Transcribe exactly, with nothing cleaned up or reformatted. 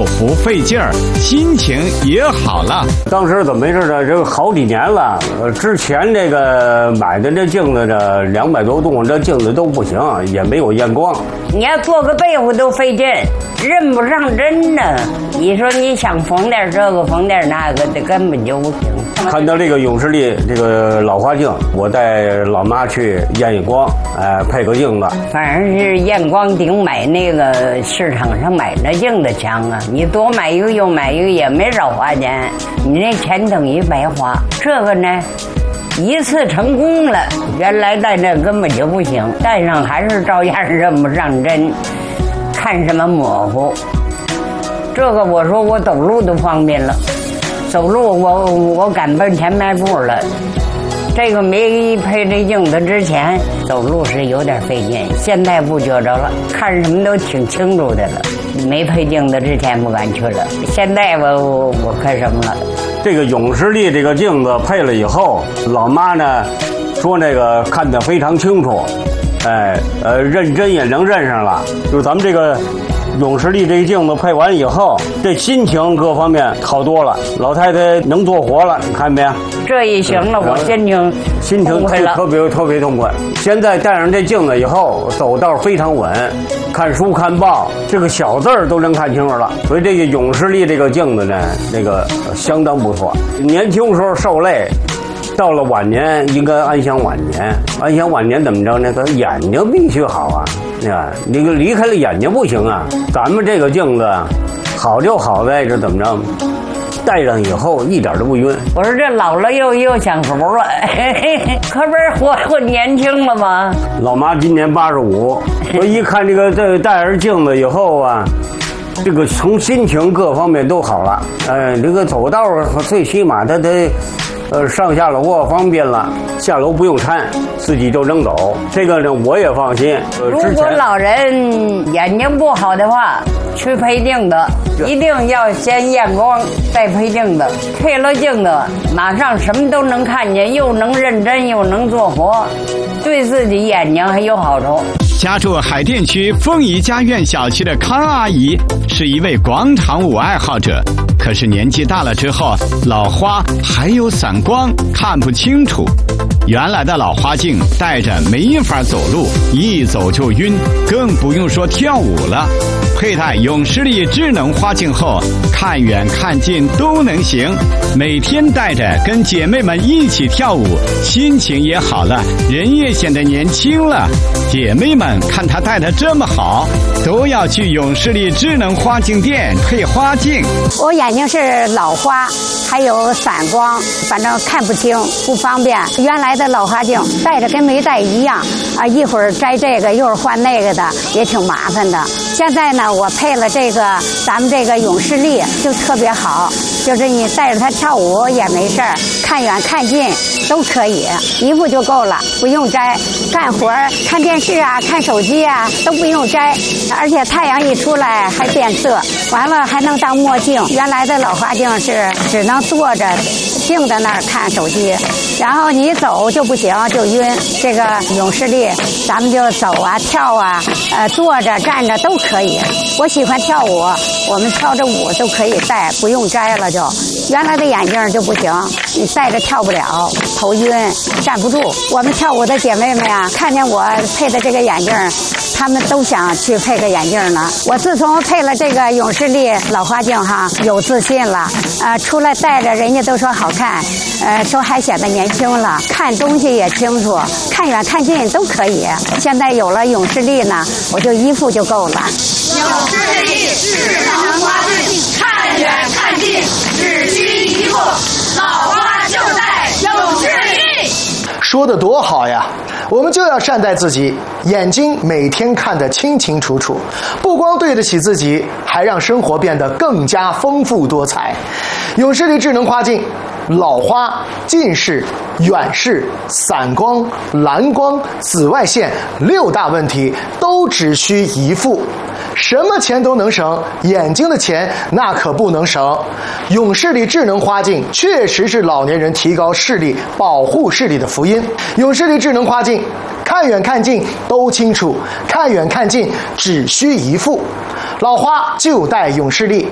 又不费劲儿，心情也好了。 当时怎么回事呢？这个好几年了，呃，之前这个买的这镜子这两百多度，这镜子都不行，也没有验光。 你要做个被子都费劲，认不上针呢。你说你想缝点这个缝点那个的，根本就不行。 看到这个永视力这个老花镜，我带老妈去验验光，哎、呃，配个镜子。 反正是验光顶买那个市场上买那镜子强啊！你多买一个又买一个也没少花钱，你那钱等于白花。这个呢，一次成功了，原来戴这根本就不行，戴上还是照样认不上针，看什么模糊。这个我说我走路都方便了。走路我我赶奔前迈步了，这个没配这镜子之前走路是有点费劲，现在不觉着了，看什么都挺清楚的了。没配镜子之前不敢去了，现在我我看什么了？ 这个永视力这个镜子配了以后，老妈呢说那个看得非常清楚，哎呃认真也能认上了，就是咱们这个。永视力这个镜子配完以后，这心情各方面好多了。老太太能做活了，你看没有？ 这一行了，我心情心情特别特别痛快。现在戴上这镜子以后，走道非常稳，看书看报，这个小字儿都能看清楚了。所以这个永视力这个镜子呢，那个相当不错。年轻时候受累。到了晚年应该安享晚年，安享晚年怎么着呢？他眼睛必须好啊，啊，你离开了眼睛不行啊。咱们这个镜子好就好在这怎么着，戴上以后一点都不晕。 我说这老了又又想头了，可不是活活年轻了吗？ 老妈今年八十五，我一看这个这戴上镜子以后啊。这个从心情各方面都好了，哎，这个走道最起码他得，呃，上下楼方便了，下楼不用搀，自己就能走。这个呢，我也放心。 呃、如果老人眼睛不好的话，去配镜子，一定要先验光，再配镜子。配了镜子，马上什么都能看见，又能认真，又能做活，对自己眼睛还有好处。 家住海淀区凤仪家苑小区的康阿姨是一位广场舞爱好者，可是年纪大了之后，老花还有散光，看不清楚。原来的老花镜戴着没法走路，一走就晕，更不用说跳舞了。佩戴永视力智能花镜后，看远看近都能行，每天戴着跟姐妹们一起跳舞，心情也好了，人也显得年轻了。姐妹们看她戴得这么好，都要去永视力智能花镜店配花镜。 我眼睛是老花，还有散光，反正看不清，不方便。原来的老花镜戴着跟没戴一样啊，一会儿摘这个，一会儿换那个的，也挺麻烦的。现在呢，我配了这个咱们这个永视力，就特别好，就是你带着它跳舞也没事儿，看远看近都可以，一副就够了，不用摘。干活看电视啊，看手机啊都不用摘，而且太阳一出来还变色，完了还能当墨镜。原来的老花镜是只能坐着静在那儿看手机，然后你走就不行，就晕。这个永视力咱们就走啊跳啊，呃坐着站着都可以。我喜欢跳舞，我们跳着舞都可以戴，不用摘了就。原来的眼镜就不行，你戴着跳不了，头晕站不住。我们跳舞的姐妹们呀，看见我配的这个眼镜，她们都想去配个眼镜呢。我自从配了这个永视力老花镜哈，有自信了，呃，出来戴着人家都说好看，呃，说还显得年轻了，看东西也清楚，看远看近都可以。现在有了永视力呢，我就一副就够了。 永视力智能花镜，看远看近只需一副，老花就戴永视力。 说得多好呀！我们就要善待自己，眼睛每天看得清清楚楚，不光对得起自己，还让生活变得更加丰富多彩。永视力智能花镜，老花、近视、远视、散光、蓝光、紫外线六大问题都只需一副。什么钱都能省，眼睛的钱那可不能省。永视力智能花镜确实是老年人提高视力、保护视力的福音。永视力智能花镜，看远看近都清楚，看远看近只需一副。老花就戴永视力。